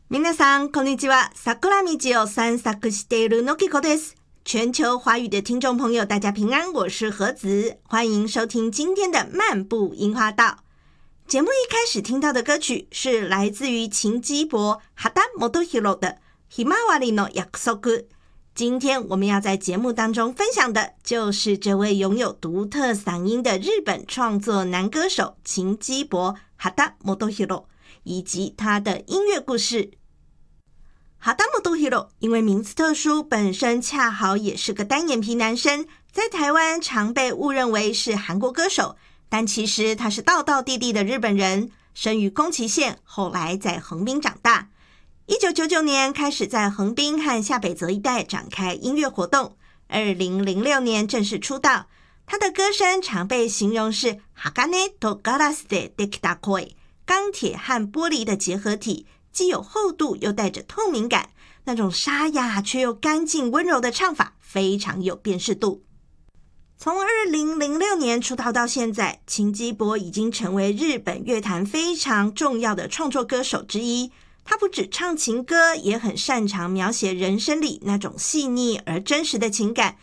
皆さんこんにちは。桜道を散策しているのきこです。全球华语的听众朋友大家平安，我是和子，欢迎收听今天的漫步樱花道。节目一开始听到的歌曲是来自于秦基博畑基博的ひまわりの約束。今天我们要在节目当中分享的就是这位拥有独特嗓音的日本创作男歌手秦基博畑基博以及他的音乐故事。畑基因为名字特殊，本身恰好也是个单眼皮男生，在台湾常被误认为是韩国歌手，但其实他是道道地地的日本人，生于宫崎县，后来在横滨长大。1999年开始在横滨和下北泽一带展开音乐活动，2006年正式出道。他的歌声常被形容是鋼とガラスでできた声，钢铁和玻璃的结合体，既有厚度又带着透明感，那种沙哑却又干净温柔的唱法非常有辨识度。从2006年出道到现在，秦基博已经成为日本乐坛非常重要的创作歌手之一。他不只唱情歌，也很擅长描写人生里那种细腻而真实的情感，